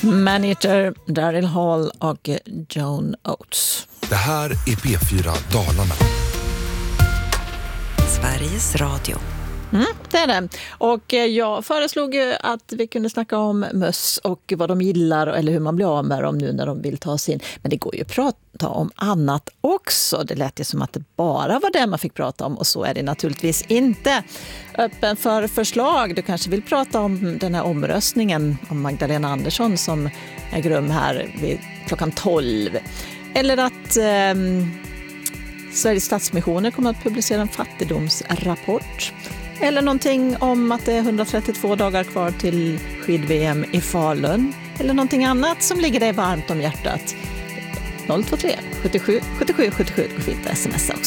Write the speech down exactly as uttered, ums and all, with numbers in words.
Maneater, Daryl Hall och Joan Oates. Det här är P fyra Dalarna. Sveriges Radio. Mm, det är det. Och jag föreslog ju att vi kunde snacka om möss och vad de gillar eller hur man blir av med dem nu när de vill ta sig in. Men det går ju att prata om annat också. Det lät ju som att det bara var det man fick prata om och så är det naturligtvis inte. Öppen för förslag. Du kanske vill prata om den här omröstningen om Magdalena Andersson som äger rum här vid klockan tolv. Eller att eh, Sveriges Stadsmissioner kommer att publicera en fattigdomsrapport. Eller någonting om att det är hundratrettiotvå dagar kvar till skid-V M i Falun. Eller någonting annat som ligger dig varmt om hjärtat. noll två tre sjuttiosju sjuttiosju sjuttiosju. Du får inte smsa också.